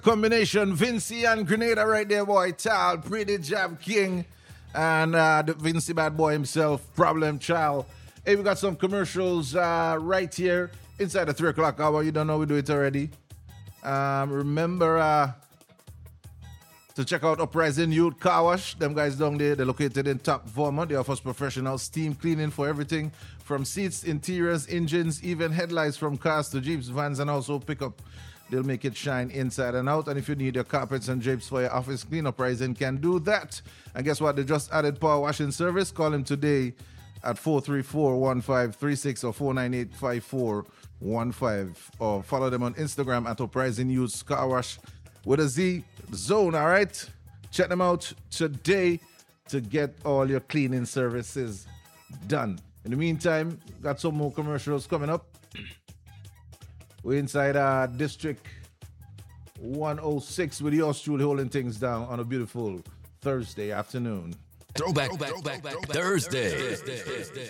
Combination Vincy and Grenada right there, boy. Tal, Pretty Jam King, and the Vincy bad boy himself, Problem Child. Hey, we got some commercials right here inside the 3 o'clock hour. You don't know we do it already. Remember to check out Uprising Youth Car Wash. Them guys down there, they're located in Top Vermont. They offer professional steam cleaning for everything from seats, interiors, engines, even headlights from cars to Jeeps, vans, and also pickup. They'll make it shine inside and out. And if you need your carpets and drapes for your office clean, Uprising can do that. And guess what? They just added power washing service. Call him today at 434-1536 or 498-5415. Or follow them on Instagram at Uprising Youth Car Wash with a Z Zone, all right? Check them out today to get all your cleaning services done. In the meantime, got some more commercials coming up. We're inside District 106 with yours truly holding things down on a beautiful Thursday afternoon. Throwback Thursday.